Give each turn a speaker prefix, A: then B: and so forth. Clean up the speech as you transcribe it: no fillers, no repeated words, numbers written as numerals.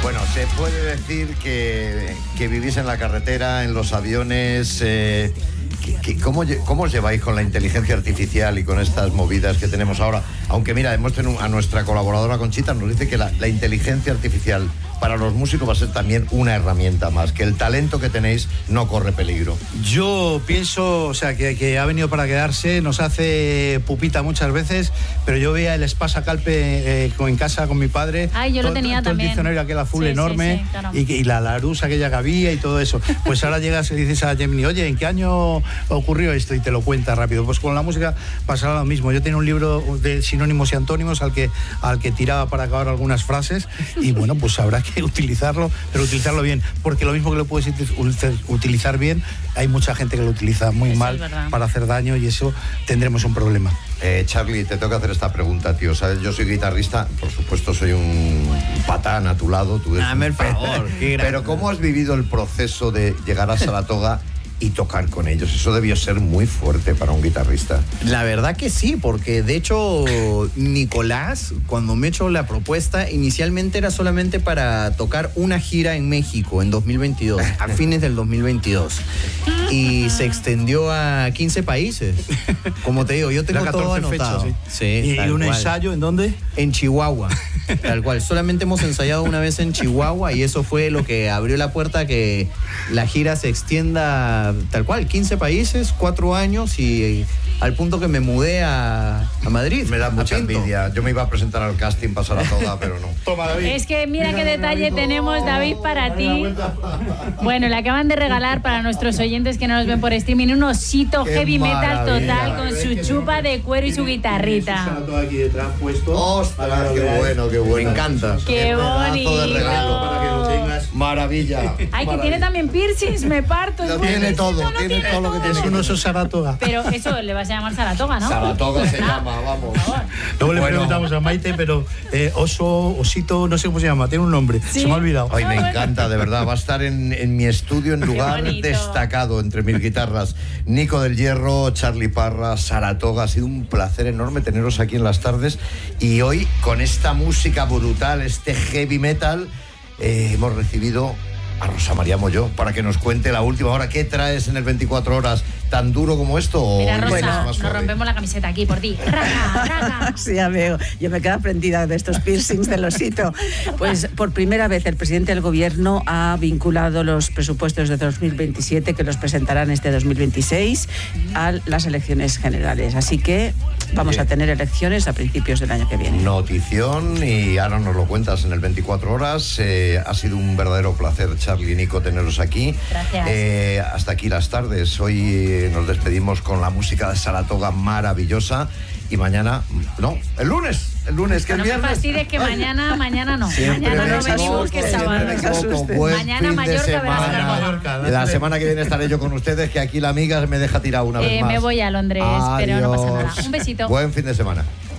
A: Bueno, se puede decir que vivís en la carretera, en los aviones. ¿Cómo os lleváis con la inteligencia artificial y con estas movidas que tenemos ahora? Aunque mira, demuestren a nuestra colaboradora Conchita, nos dice que la inteligencia artificial para los músicos va a ser también una herramienta más, que el talento que tenéis no corre peligro.
B: Yo pienso, o sea, que ha venido para quedarse, nos hace pupita muchas veces, pero yo veía el Espasa Calpe en casa con mi padre.
C: Ay, yo lo tenía también.
B: El diccionario aquel azul enorme, sí, claro. y la Larousse aquella que había y todo eso. Pues ahora llegas y dices a Gemini, oye, ¿en qué año ocurrió esto? Y te lo cuenta rápido. Pues con la música pasará lo mismo. Yo tenía un libro de sinónimos y antónimos al que tiraba para acabar algunas frases y bueno, pues habrá que utilizarlo, pero utilizarlo bien, porque lo mismo que lo puedes utilizar bien, hay mucha gente que lo utiliza muy mal para hacer daño y eso tendremos un problema.
A: Charlie, te tengo que hacer esta pregunta, tío. ¿Sabes? Yo soy guitarrista, por supuesto soy un patán a tu lado. Tú eres
D: Dame el favor.
A: Pero ¿cómo has vivido el proceso de llegar a Saratoga y tocar con ellos? Eso debió ser muy fuerte para un guitarrista.
D: La verdad que sí, porque de hecho Nicolás, cuando me echó la propuesta, inicialmente era solamente para tocar una gira en México en 2022, a fines del 2022. Y se extendió a 15 países. Como te digo, yo tengo todo anotado.
B: Fechas, sí. ¿Y un ensayo en dónde?
D: En Chihuahua. Tal cual. Solamente hemos ensayado una vez en Chihuahua y eso fue lo que abrió la puerta a que la gira se extienda tal cual, 15 países, 4 años y al punto que me mudé a Madrid.
A: Me da mucha envidia. Yo me iba a presentar al casting para Saratoga, pero no.
B: Toma, David.
C: Es que mira qué detalle tenemos, David, para ti. Bueno, le acaban de regalar para nuestros oyentes que no nos ven por streaming un osito heavy metal total con su chupa de cuero y su guitarrita.
B: Saratoga aquí detrás puesto.
A: ¡Ostras, qué bueno, qué bueno!
D: Me encanta.
C: ¡Qué bonito!
A: De regalo
B: para que lo tengas.
A: Maravilla.
C: Ay, que tiene también piercings, me parto.
A: Lo tiene todo, tiene todo lo que tiene.
B: Es un oso Saratoga.
C: Pero eso le vas a llamar Saratoga, ¿no?
A: Saratoga se llama, vamos.
B: Luego le preguntamos a Maite, pero osito, no sé cómo se llama, tiene un nombre,
C: ¿Sí?
B: se me ha olvidado.
A: Ay, me encanta, de verdad. Va a estar en mi estudio en lugar destacado entre mis guitarras. Nico del Hierro, Charlie Parra, Saratoga. Ha sido un placer enorme teneros aquí en las tardes. Y hoy, con esta música brutal, este heavy metal, hemos recibido a Rosa María Molló para que nos cuente la última hora. ¿Qué traes en el 24 horas? ¿Tan duro como esto?
C: Mira, Rosa,
A: bueno,
C: nos rompemos la camiseta aquí por ti. Raga, raga.
E: Sí, ya veo. Yo me quedo prendida de estos piercings del osito. Pues por primera vez el presidente del gobierno ha vinculado los presupuestos de 2027, que los presentarán este 2026, a las elecciones generales. Así que vamos a tener elecciones a principios del año que viene.
A: Notición, y ahora nos lo cuentas en el 24 horas. Ha sido un verdadero placer, Charlie y Nico, teneros aquí.
C: Gracias.
A: Hasta aquí las tardes. Hoy nos despedimos con la música de Saratoga maravillosa. Y mañana, no, el lunes, que
C: no
A: es viernes.
C: No me fastidies que mañana no.
A: Siempre
C: mañana no venimos, que es sábado. Mañana
A: Mallorca. La semana que viene estaré yo con ustedes, que aquí la amiga me deja tirar una vez más.
C: Me voy a Londres, pero no pasa nada. Un besito.
A: Buen fin de semana.